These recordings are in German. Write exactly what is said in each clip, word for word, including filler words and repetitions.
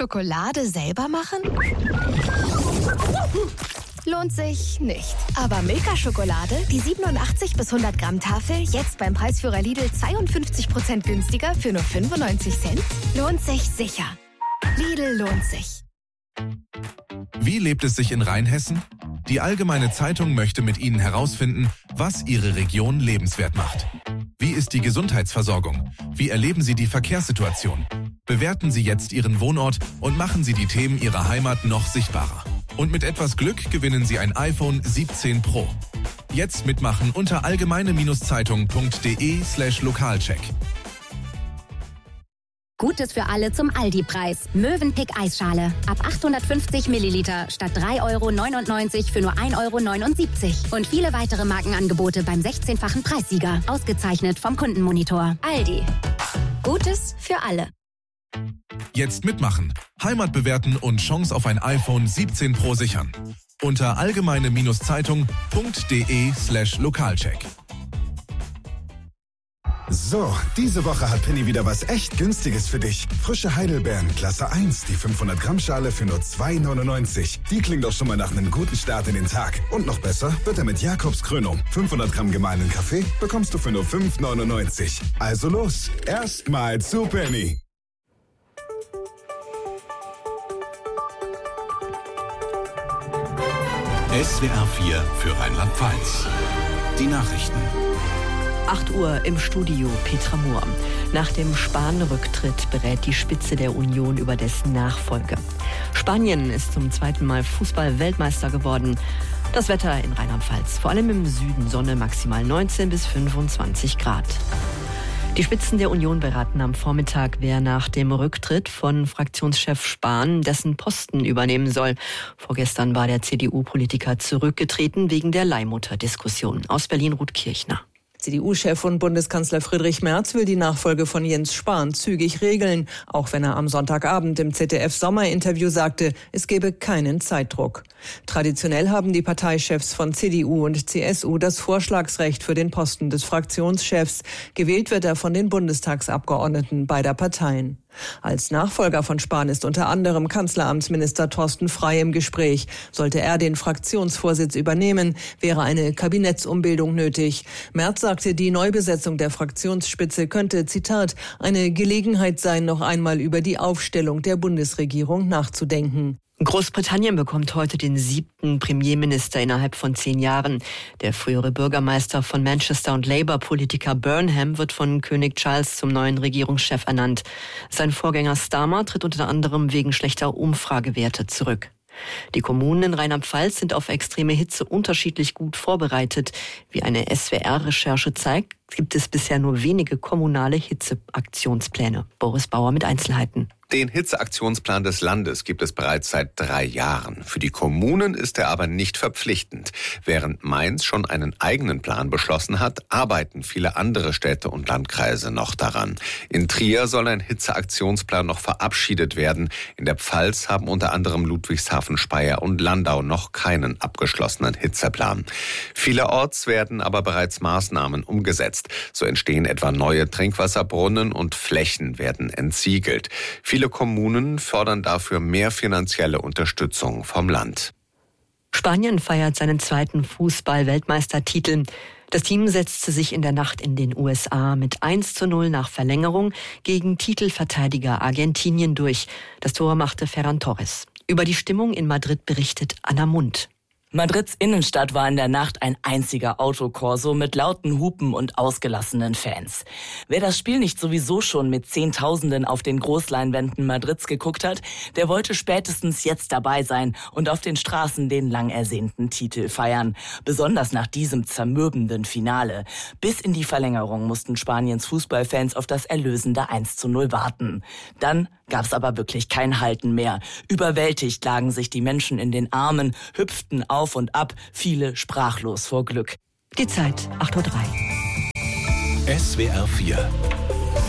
Schokolade selber machen? Lohnt sich nicht. Aber Milka-Schokolade, die siebenundachtzig bis hundert Gramm Tafel, jetzt beim Preisführer Lidl zweiundfünfzig Prozent günstiger für nur fünfundneunzig Cent, lohnt sich sicher. Lidl lohnt sich. Wie lebt es sich in Rheinhessen? Die Allgemeine Zeitung möchte mit Ihnen herausfinden, was Ihre Region lebenswert macht. Wie ist die Gesundheitsversorgung? Wie erleben Sie die Verkehrssituation? Bewerten Sie jetzt Ihren Wohnort und machen Sie die Themen Ihrer Heimat noch sichtbarer. Und mit etwas Glück gewinnen Sie ein iPhone siebzehn Pro. Jetzt mitmachen unter allgemeine-zeitung.de slash Lokalcheck. Gutes für alle zum Aldi-Preis. Mövenpick Eisschale. Ab achthundertfünfzig Milliliter statt drei Euro neunundneunzig für nur ein Euro neunundsiebzig. Und viele weitere Markenangebote beim sechzehnfachen Preissieger. Ausgezeichnet vom Kundenmonitor. Aldi. Gutes für alle. Jetzt mitmachen, Heimat bewerten und Chance auf ein iPhone siebzehn Pro sichern. Unter allgemeine-zeitung.de slash Lokalcheck. So, diese Woche hat Penny wieder was echt Günstiges für dich. Frische Heidelbeeren, Klasse eins, die fünfhundert Gramm Schale für nur zwei Euro neunundneunzig. Die klingt doch schon mal nach einem guten Start in den Tag. Und noch besser wird er mit Jakobs Krönung. fünfhundert Gramm gemahlenen Kaffee bekommst du für nur fünf Euro neunundneunzig. Also los, erstmal zu Penny. S W R vier für Rheinland-Pfalz. Die Nachrichten. acht Uhr im Studio Petra Mohr. Nach dem Spahn-Rücktritt berät die Spitze der Union über dessen Nachfolge. Spanien ist zum zweiten Mal Fußball-Weltmeister geworden. Das Wetter in Rheinland-Pfalz, vor allem im Süden Sonne, maximal neunzehn bis fünfundzwanzig Grad. Die Spitzen der Union beraten am Vormittag, wer nach dem Rücktritt von Fraktionschef Spahn dessen Posten übernehmen soll. Vorgestern war der C D U-Politiker zurückgetreten wegen der Leihmutter-Diskussion. Aus Berlin Ruth Kirchner. C D U-Chef und Bundeskanzler Friedrich Merz will die Nachfolge von Jens Spahn zügig regeln, auch wenn er am Sonntagabend im Z D F-Sommerinterview sagte, es gebe keinen Zeitdruck. Traditionell haben die Parteichefs von C D U und C S U das Vorschlagsrecht für den Posten des Fraktionschefs. Gewählt wird er von den Bundestagsabgeordneten beider Parteien. Als Nachfolger von Spahn ist unter anderem Kanzleramtsminister Thorsten Frey im Gespräch. Sollte er den Fraktionsvorsitz übernehmen, wäre eine Kabinettsumbildung nötig. Merz sagte, die Neubesetzung der Fraktionsspitze könnte, Zitat, eine Gelegenheit sein, noch einmal über die Aufstellung der Bundesregierung nachzudenken. Großbritannien bekommt heute den siebten Premierminister innerhalb von zehn Jahren. Der frühere Bürgermeister von Manchester und Labour-Politiker Burnham wird von König Charles zum neuen Regierungschef ernannt. Sein Vorgänger Starmer tritt unter anderem wegen schlechter Umfragewerte zurück. Die Kommunen in Rheinland-Pfalz sind auf extreme Hitze unterschiedlich gut vorbereitet. Wie eine S W R-Recherche zeigt, gibt es bisher nur wenige kommunale Hitzeaktionspläne. Boris Bauer mit Einzelheiten. Den Hitzeaktionsplan des Landes gibt es bereits seit drei Jahren. Für die Kommunen ist er aber nicht verpflichtend. Während Mainz schon einen eigenen Plan beschlossen hat, arbeiten viele andere Städte und Landkreise noch daran. In Trier soll ein Hitzeaktionsplan noch verabschiedet werden. In der Pfalz haben unter anderem Ludwigshafen, Speyer und Landau noch keinen abgeschlossenen Hitzeplan. Vielerorts werden aber bereits Maßnahmen umgesetzt. So entstehen etwa neue Trinkwasserbrunnen und Flächen werden entsiegelt. Viele Kommunen fordern dafür mehr finanzielle Unterstützung vom Land. Spanien feiert seinen zweiten Fußball-Weltmeistertitel. Das Team setzte sich in der Nacht in den U S A mit eins zu null nach Verlängerung gegen Titelverteidiger Argentinien durch. Das Tor machte Ferran Torres. Über die Stimmung in Madrid berichtet Anna Mund. Madrids Innenstadt war in der Nacht ein einziger Autokorso mit lauten Hupen und ausgelassenen Fans. Wer das Spiel nicht sowieso schon mit Zehntausenden auf den Großleinwänden Madrids geguckt hat, der wollte spätestens jetzt dabei sein und auf den Straßen den lang ersehnten Titel feiern. Besonders nach diesem zermürbenden Finale. Bis in die Verlängerung mussten Spaniens Fußballfans auf das erlösende eins zu null warten. Dann gab's aber wirklich kein Halten mehr. Überwältigt lagen sich die Menschen in den Armen, hüpften auf und ab, viele sprachlos vor Glück. Die Zeit, acht Uhr drei. S W R vier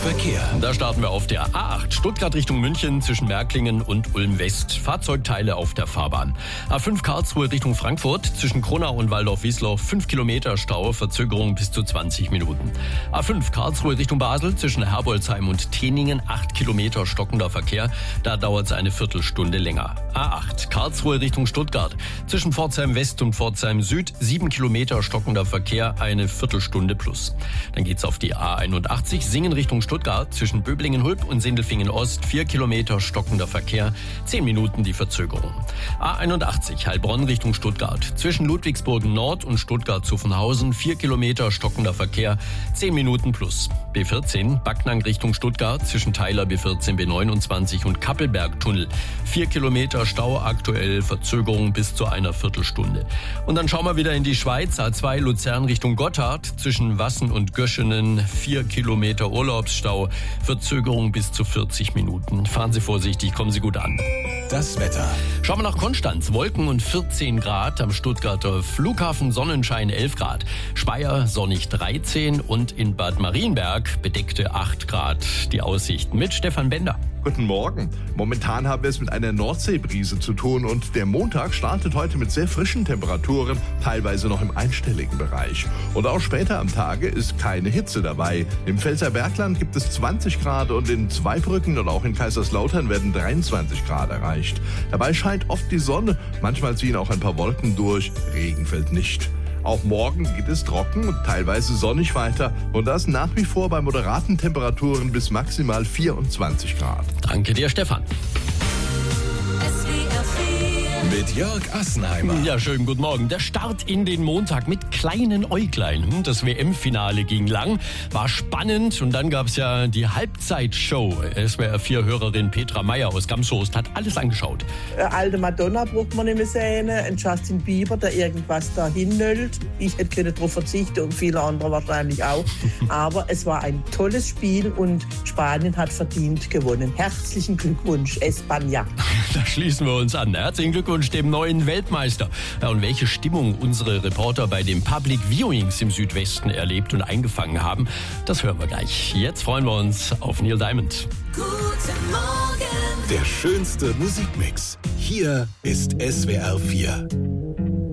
Verkehr. Da starten wir auf der A acht Stuttgart Richtung München zwischen Märklingen und Ulm-West. Fahrzeugteile auf der Fahrbahn. A fünf Karlsruhe Richtung Frankfurt zwischen Kronau und Waldorf-Wiesloch fünf Kilometer Stau, Verzögerung bis zu zwanzig Minuten. A fünf Karlsruhe Richtung Basel zwischen Herbolzheim und Teningen acht Kilometer stockender Verkehr. Da dauert es eine Viertelstunde länger. A acht Karlsruhe Richtung Stuttgart zwischen Pforzheim West und Pforzheim Süd sieben Kilometer stockender Verkehr, eine Viertelstunde plus. Dann geht's auf die A einundachtzig Singen Richtung Stuttgart zwischen Böblingen-Hulb und Sindelfingen Ost vier Kilometer stockender Verkehr, zehn Minuten die Verzögerung. A einundachtzig Heilbronn Richtung Stuttgart zwischen Ludwigsburg Nord und Stuttgart-Zuffenhausen vier Kilometer stockender Verkehr, zehn Minuten plus. B vierzehn Backnang Richtung Stuttgart zwischen Theiler B vierzehn B neunundzwanzig und Kappelbergtunnel vier Kilometer Stau, aktuell Verzögerung bis zu einer Viertelstunde. Und dann schauen wir wieder in die Schweiz. A zwei Luzern Richtung Gotthard zwischen Wassen und Göschenen vier Kilometer Urlaubsstau, Verzögerung bis zu vierzig Minuten. Fahren Sie vorsichtig, kommen Sie gut an. Das Wetter. Schauen wir nach Konstanz. Wolken und vierzehn Grad. Am Stuttgarter Flughafen Sonnenschein elf Grad. Speyer sonnig dreizehn und in Bad Marienberg bedeckte acht Grad. Die Aussichten mit Stefan Bender. Guten Morgen. Momentan haben wir es mit einer Nordseebrise zu tun und der Montag startet heute mit sehr frischen Temperaturen, teilweise noch im einstelligen Bereich. Und auch später am Tage ist keine Hitze dabei. Im Pfälzer Bergland gibt es zwanzig Grad und in Zweibrücken und auch in Kaiserslautern werden dreiundzwanzig Grad erreicht. Dabei scheint oft die Sonne, manchmal ziehen auch ein paar Wolken durch, Regen fällt nicht. Auch morgen geht es trocken und teilweise sonnig weiter und das nach wie vor bei moderaten Temperaturen bis maximal vierundzwanzig Grad. Danke dir, Stefan. Mit Jörg Assenheimer. Ja, schönen guten Morgen. Der Start in den Montag mit kleinen Äuglein. Das W M-Finale ging lang, war spannend und dann gab es ja die Halbzeitshow. S W R vier Hörerin Petra Meyer aus Gamshorst hat alles angeschaut. Eine alte Madonna braucht man nicht mehr sehen, ein Justin Bieber, der irgendwas da hinnölt. Ich hätte können darauf verzichten und viele andere wahrscheinlich auch. Aber es war ein tolles Spiel und Spanien hat verdient gewonnen. Herzlichen Glückwunsch, España. Da schließen wir uns an. Herzlichen Glückwunsch dem neuen Weltmeister. Ja, und welche Stimmung unsere Reporter bei den Public Viewings im Südwesten erlebt und eingefangen haben, das hören wir gleich. Jetzt freuen wir uns auf Neil Diamond. Guten Morgen. Der schönste Musikmix. Hier ist S W R vier.